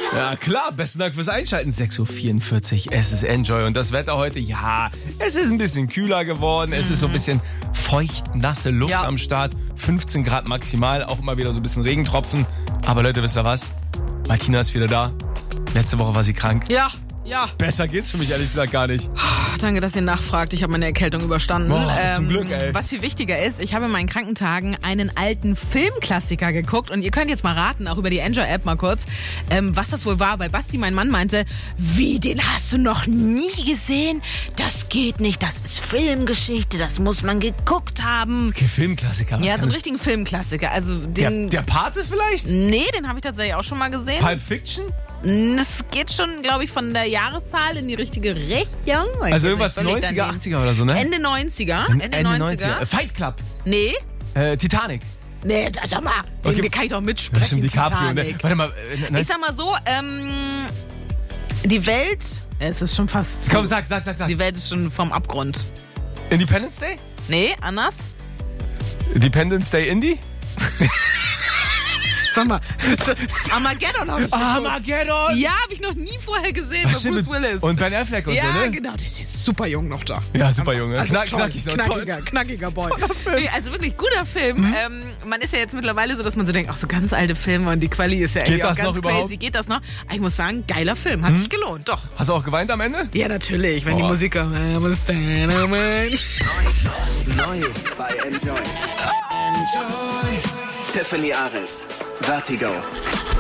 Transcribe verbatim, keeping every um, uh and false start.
Ja klar, besten Dank fürs Einschalten. sechs Uhr vierundvierzig, es ist Enjoy. Und das Wetter heute, ja, es ist ein bisschen kühler geworden. Es ist so ein bisschen feucht, nasse Luft Ja. am Start. fünfzehn Grad maximal, auch immer wieder so ein bisschen Regentropfen. Aber Leute, wisst ihr was? Martina ist wieder da. Letzte Woche war sie krank. Ja, ja. Besser geht's für mich ehrlich gesagt gar nicht. Danke, dass ihr nachfragt. Ich habe meine Erkältung überstanden. Boah, zum Glück, ey. Was viel wichtiger ist, ich habe in meinen Krankentagen einen alten Filmklassiker geguckt und ihr könnt jetzt mal raten, auch über die Enjoy-App mal kurz, ähm, was das wohl war, weil Basti, mein Mann, meinte, wie, den hast du noch nie gesehen? Das geht nicht, das ist Filmgeschichte, das muss man geguckt haben. Okay, Filmklassiker. Was Ja, kann so einen das- richtigen Filmklassiker. Also der, den. der Pate vielleicht? Nee, den habe ich tatsächlich auch schon mal gesehen. Pulp Fiction? Es geht schon, glaube ich, von der Jahreszahl in die richtige Richtung. Also irgendwas neunziger, achtziger oder so, ne? Ende neunziger. Ende, neunziger. Äh, Fight Club. Nee. Äh, Titanic. Nee, sag mal, den Okay. kann ich doch Ja, mitsprechen. stimmt, DiCaprio, ne? Titanic. Warte mal. Äh, Ich sag mal so, ähm, die Welt, es ist schon fast zu. Komm, sag, sag, sag, sag. Die Welt ist schon vom Abgrund. Independence Day? Nee, anders? Independence Day Indie? Sag mal, Armageddon hab ich geguckt. Armageddon! Ja, habe ich noch nie vorher gesehen Ach, mit stimmt, Bruce Willis. Und Ben Affleck und ja, so, ne? genau, der ist jetzt super jung noch da. Ja, super Junge. Also Knack, toll, knackig, noch knackiger, toll. knackiger Boy. Toller Film. Nee, also wirklich guter Film. Mhm. Ähm, man ist ja jetzt mittlerweile so, dass man so denkt, ach so ganz alte Filme und die Quali ist ja Geht irgendwie das auch ganz noch crazy. überhaupt? Geht das noch? Aber ich muss sagen, geiler Film. Hat sich gelohnt, doch. Hast du auch geweint am Ende? Ja, natürlich, wenn die Boah. Musik kommt. I was stand on my- Neu bei Enjoy. Enjoy. Tiffany Ares, Vertigo.